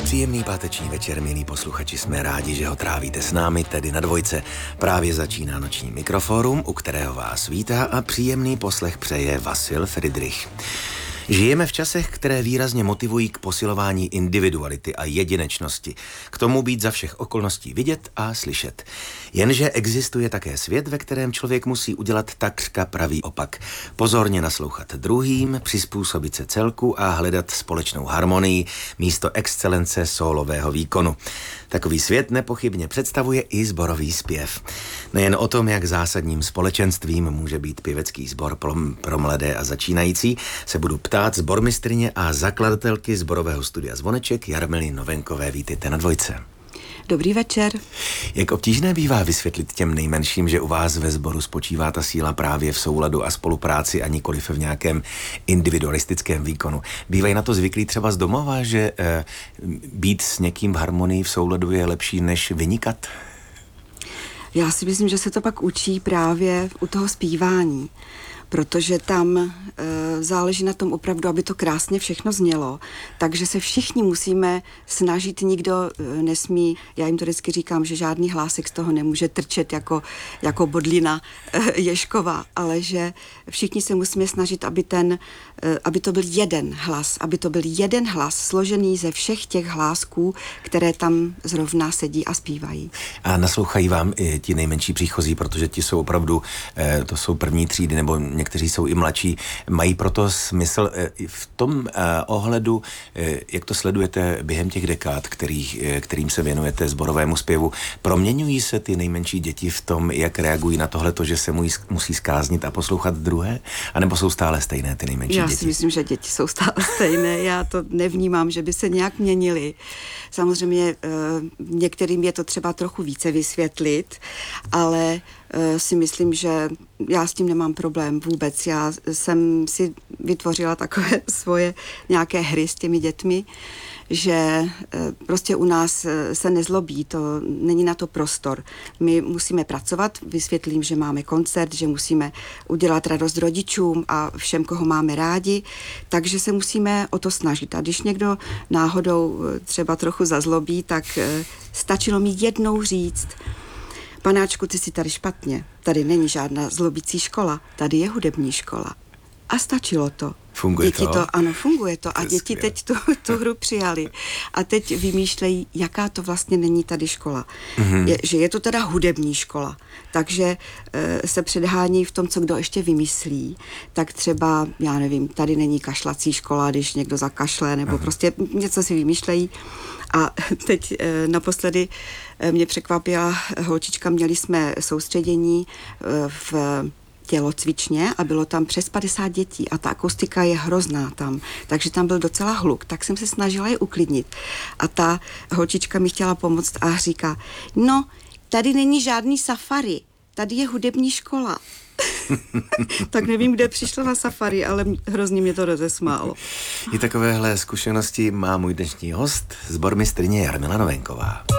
Příjemný páteční večer, milí posluchači, jsme rádi, že ho trávíte s námi, tedy na Dvojce. Právě začíná noční Mikrofórum, u kterého vás vítá a příjemný poslech přeje Vasil Fridrich. Žijeme v časech, které výrazně motivují k posilování individuality a jedinečnosti, k tomu být za všech okolností vidět a slyšet. Jenže existuje také svět, ve kterém člověk musí udělat takřka pravý opak. Pozorně naslouchat druhým, přizpůsobit se celku a hledat společnou harmonii místo excelence sólového výkonu. Takový svět nepochybně představuje i sborový zpěv. Nejen o tom, jak zásadním společenstvím může být pěvecký sbor pro mladé a začínající, se budu ptát sbormistryně a zakladatelky sborového studia Zvoneček Jarmily Novenkové. Vítejte na Dvojce. Dobrý večer. Jak obtížné bývá vysvětlit těm nejmenším, že u vás ve sboru spočívá ta síla právě v souladu a spolupráci a nikoliv v nějakém individualistickém výkonu? Bývají na to zvyklí třeba z domova, že být s někým v harmonii, v souladu je lepší, než vynikat? Já si myslím, že se to pak učí právě u toho zpívání, protože tam záleží na tom opravdu, aby to krásně všechno znělo, takže se všichni musíme snažit, nikdo nesmí, já jim to vždycky říkám, že žádný hlásek z toho nemůže trčet jako bodlina Ježkova, ale že všichni se musíme snažit, aby to byl jeden hlas, složený ze všech těch hlásků, které tam zrovna sedí a zpívají. A naslouchají vám i ti nejmenší příchozí, protože ti jsou opravdu, to jsou první třídy, nebo někteří jsou i mladší, mají proto smysl v tom ohledu, jak to sledujete během těch dekád, kterým se věnujete sborovému zpěvu. Proměňují se ty nejmenší děti v tom, jak reagují na tohleto, že se musí zkáznit a poslouchat druhé? A nebo jsou stále stejné ty nejmenší děti? Já si myslím, že děti jsou stále stejné. Já to nevnímám, že by se nějak měnily. Samozřejmě některým je to třeba trochu více vysvětlit, ale si myslím, že já s tím nemám problém vůbec. Já jsem si vytvořila takové svoje nějaké hry s těmi dětmi, že prostě u nás se nezlobí, to není na to prostor. My musíme pracovat, vysvětlím, že máme koncert, že musíme udělat radost rodičům a všem, koho máme rádi, takže se musíme o to snažit. A když někdo náhodou třeba trochu zazlobí, tak stačilo mi jednou říct: Panáčku, ty jsi tady špatně, tady není žádná zlobící škola, tady je hudební škola. A stačilo to. Funguje to? Ano, funguje to. A děti teď tu hru přijali. A teď vymýšlejí, jaká to vlastně není tady škola. Že je to teda hudební škola. Takže se předhání v tom, co kdo ještě vymyslí. Tak třeba, já nevím, tady není kašlací škola, když někdo zakašle, nebo prostě něco si vymýšlejí. A teď naposledy mě překvapila holčička, měli jsme soustředění v tělocvičně a bylo tam přes 50 dětí a ta akustika je hrozná tam, takže tam byl docela hluk, tak jsem se snažila je uklidnit. A ta holčička mi chtěla pomoct a říká: no, tady není žádný safari, tady je hudební škola. Tak nevím, kde přišla na safari, ale hrozně mě to rozesmálo. I takovéhle zkušenosti má můj dnešní host, sbormistryně Jarmila Novenková.